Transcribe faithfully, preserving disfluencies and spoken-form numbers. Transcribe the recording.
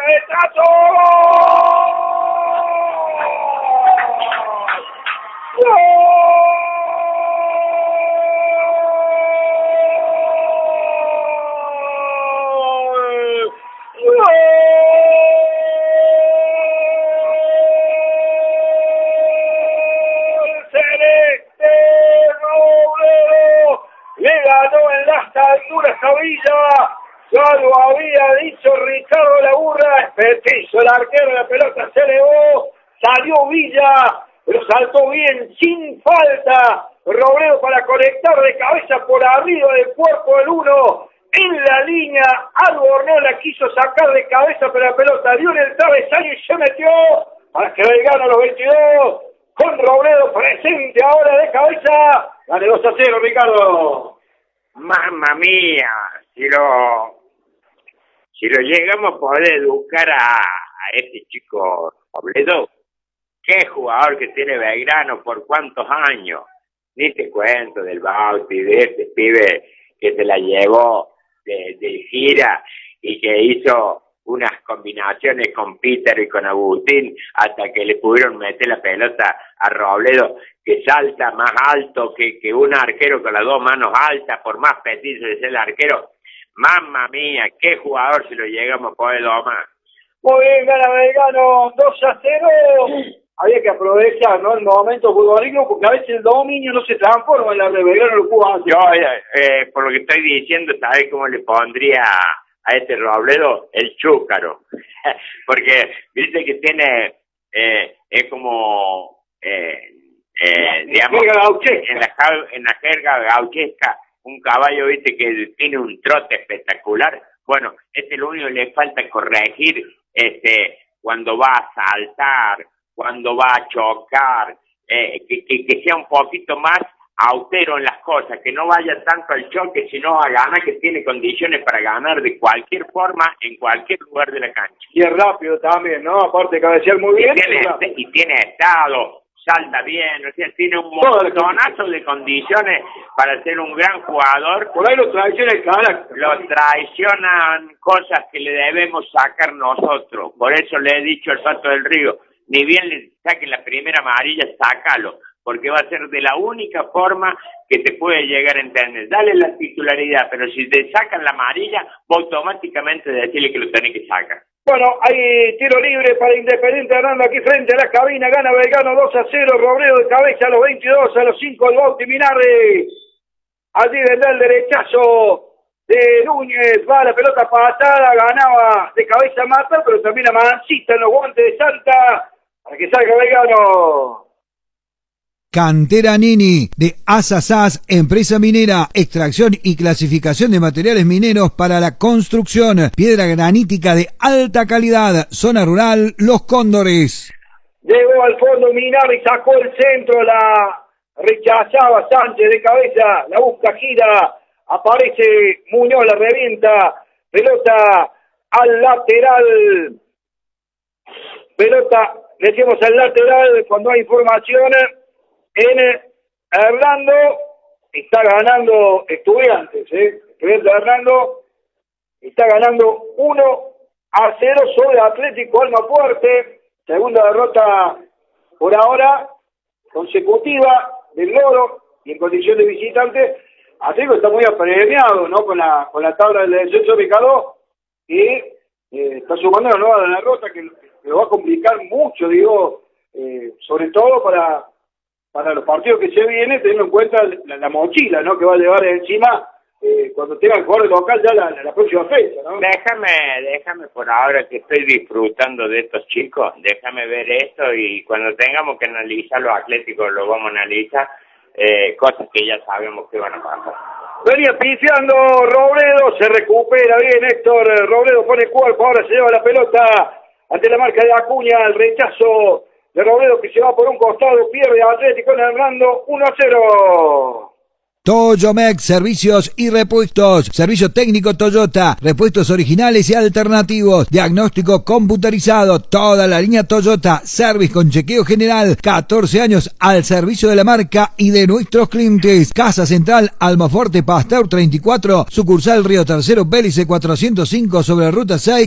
cabezazo. ¡Gol! A Villa, ya lo había dicho Ricardo Laburra, es petizo el arquero, la pelota se elevó, salió Villa, pero saltó bien, sin falta, Robledo para conectar de cabeza por arriba del cuerpo del uno, en la línea, Albornoz la quiso sacar de cabeza, pero la pelota dio en el travesaño y se metió, para que Belgrano a los veintidós, con Robledo presente ahora de cabeza, gane dos a cero, Ricardo. Mamma mía, si lo si lo llegamos a poder educar a, a este chico Robledo, qué jugador que tiene Belgrano, por cuántos años, ni te cuento del Bauti, de este pibe que se la llevó de, de gira y que hizo unas combinaciones con Peter y con Agustín hasta que le pudieron meter la pelota a Robledo, que salta más alto que, que un arquero con las dos manos altas, por más petizo de ser el arquero. Mamma mía, qué jugador si lo llegamos a poder domar. Muy bien, gana Belgrano dos a cero. Había que aprovechar, ¿no?, el momento futbolístico, porque a veces el dominio no se transforma en la de Belgrano lo pudo hacer. Yo, eh, por lo que estoy diciendo, ¿sabes cómo le pondría a este Robledo? El chúcaro. Porque viste que tiene, eh, es como, eh, eh, digamos, en la, en la jerga gauchesca, un caballo, viste, que tiene un trote espectacular. Bueno, este lo único que le falta corregir, este, cuando va a saltar, cuando va a chocar, eh, que, que, que sea un poquito más austero en las cosas, que no vaya tanto al choque, sino a ganar, que tiene condiciones para ganar de cualquier forma, en cualquier lugar de la cancha. Y es rápido también, ¿no? Aparte de cabecear muy bien. Y tiene, y tiene estado, salta bien, o sea, tiene un montonazo de condiciones para ser un gran jugador. Por ahí lo traiciona el carácter. Lo traicionan cosas que le debemos sacar nosotros. Por eso le he dicho al Pato del Río, ni bien le saquen la primera amarilla, sácalo, porque va a ser de la única forma que te puede llegar a entender. Dale la titularidad, pero si te sacan la amarilla, vos automáticamente decirle que lo tenés que sacar. Bueno, hay tiro libre para Independiente Hernando aquí frente a la cabina, gana Belgrano dos a cero, Robledo de cabeza a los veintidós, a los cinco el Bauti Minardi. Allí vendrá el derechazo de Núñez, va la pelota patada, ganaba de cabeza Mata, pero también a Mancita en los guantes de Santa, para que salga Belgrano. Cantera Nini, de Asasás, empresa minera, extracción y clasificación de materiales mineros para la construcción, piedra granítica de alta calidad, zona rural, Los Cóndores. Llegó al fondo Minardi, sacó el centro, la rechazaba Sánchez de cabeza, la busca, gira, aparece Muñoz, la revienta, pelota al lateral, pelota, decimos al lateral cuando hay información. En Hernando está ganando Estudiantes, ¿eh? Estudiantes de Hernando está ganando uno a cero sobre Atlético Almafuerte, segunda derrota por ahora consecutiva del Loro y en condición de visitante. Atlético está muy apremiado, ¿no?, con la con la tabla del descenso ubicado y eh, está sumando una nueva derrota que, que lo va a complicar mucho, digo, eh, sobre todo para para los partidos que se vienen, teniendo en cuenta la, la mochila, ¿no?, que va a llevar encima eh, cuando tenga el jugador local ya la, la, la próxima fecha, ¿no? Déjame, déjame por ahora que estoy disfrutando de estos chicos, déjame ver esto y cuando tengamos que analizar los Atléticos lo vamos a analizar, eh, cosas que ya sabemos que van a pasar. Venía pifiando Robledo, se recupera bien Héctor, Robledo pone cuerpo, ahora se lleva la pelota ante la marca de Acuña, el rechazo de Robledo que se va por un costado, pierde Atlético en Hernando, uno a cero. Toyomex, servicios y repuestos. Servicio técnico Toyota, repuestos originales y alternativos, diagnóstico computarizado, toda la línea Toyota, service con chequeo general, catorce años al servicio de la marca y de nuestros clientes. Casa Central, Almafuerte, Pasteur treinta y cuatro, sucursal Río Tercero, Bélice cuatrocientos cinco sobre ruta seis.